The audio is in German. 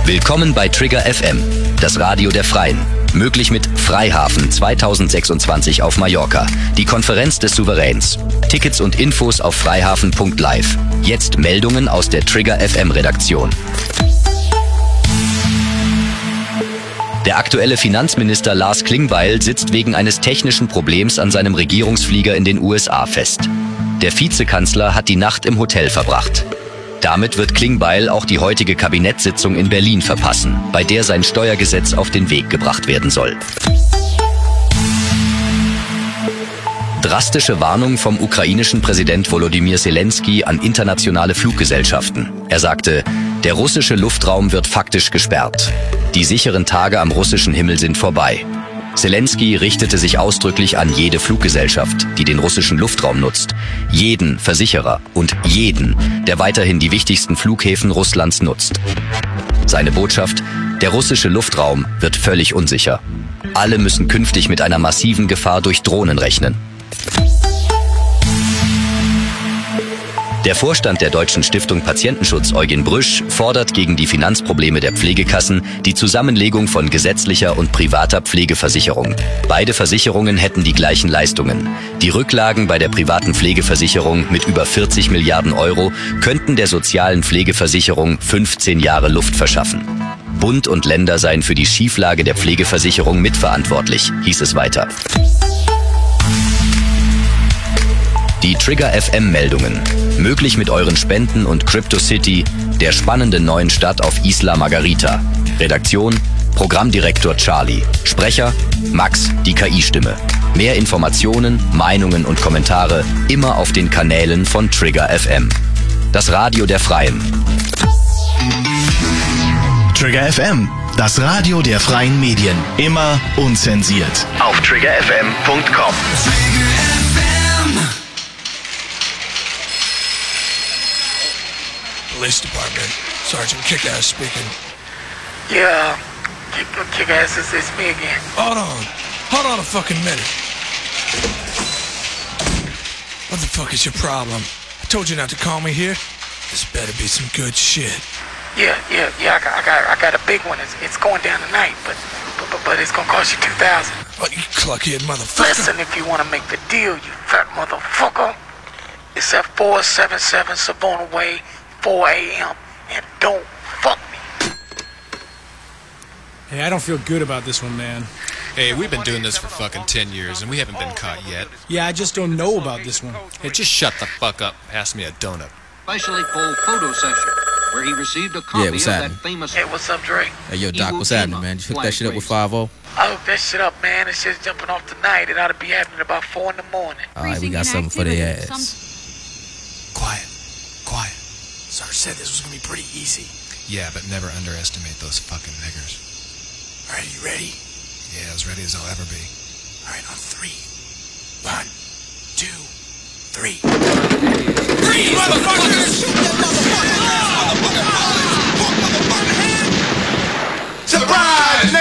Willkommen bei Trigger FM, das Radio der Freien. Möglich mit Freihafen 2026 auf Mallorca, die Konferenz des Souveräns. Tickets und Infos auf freihafen.live. Jetzt Meldungen aus der Trigger FM Redaktion. Der aktuelle Finanzminister Lars Klingbeil sitzt wegen eines technischen Problems an seinem Regierungsflieger in den USA fest. Der Vizekanzler hat die Nacht im Hotel verbracht. Damit wird Klingbeil auch die heutige Kabinettssitzung in Berlin verpassen, bei der sein Steuergesetz auf den Weg gebracht werden soll. Drastische Warnung vom ukrainischen Präsident Volodymyr Zelensky an internationale Fluggesellschaften. Er sagte, der russische Luftraum wird faktisch gesperrt. Die sicheren Tage am russischen Himmel sind vorbei. Zelensky richtete sich ausdrücklich an jede Fluggesellschaft, die den russischen Luftraum nutzt, jeden Versicherer und jeden, der weiterhin die wichtigsten Flughäfen Russlands nutzt. Seine Botschaft: Der russische Luftraum wird völlig unsicher. Alle müssen künftig mit einer massiven Gefahr durch Drohnen rechnen. Der Vorstand der Deutschen Stiftung Patientenschutz, Eugen Brüsch, fordert gegen die Finanzprobleme der Pflegekassen die Zusammenlegung von gesetzlicher und privater Pflegeversicherung. Beide Versicherungen hätten die gleichen Leistungen. Die Rücklagen bei der privaten Pflegeversicherung mit über 40 Milliarden Euro könnten der sozialen Pflegeversicherung 15 Jahre Luft verschaffen. Bund und Länder seien für die Schieflage der Pflegeversicherung mitverantwortlich, hieß es weiter. Die Trigger FM Meldungen. Möglich mit euren Spenden und CryptoCity, der spannenden neuen Stadt auf Isla Margarita. Redaktion: Programmdirektor Charlie. Sprecher: Max, die KI-Stimme. Mehr Informationen, Meinungen und Kommentare immer auf den Kanälen von Trigger FM. Das Radio der Freien. Trigger FM, das Radio der freien Medien. Immer unzensiert. Auf triggerfm.com. Police Department. Sergeant Kickass speaking. Yeah, Kickass, it's me again. Hold on a fucking minute. What the fuck is your problem? I told you not to call me here. This better be some good shit. Yeah, I got a big one. It's going down tonight, but it's gonna cost you $2,000. What, you cluckhead motherfucker? Listen, if you wanna make the deal, you fat motherfucker, it's at 477 Savona Way, 4 a.m. and don't fuck me. Hey, I don't feel good about this one, man. Hey, we've been doing this for fucking 10 years and we haven't been caught yet. Yeah, I just don't know about this one. Hey, just shut the fuck up. Pass me a donut. Specially called photo session, where he received a copy what's of happening? that famous. Hey, what's up, Dre? Hey, yo, Doc, what's happening, man? You hook that shit up with 5-0? I hooked that shit up, man. This shit's jumping off tonight. It ought to be happening about 4 in the morning. All right, we got something for their ass. Quiet. Sarge said this was gonna be pretty easy. Yeah, but never underestimate those fucking niggers. Alright, you ready? Yeah, as ready as I'll ever be. Alright, on 3. 1, 2, 3. Freeze, motherfucker!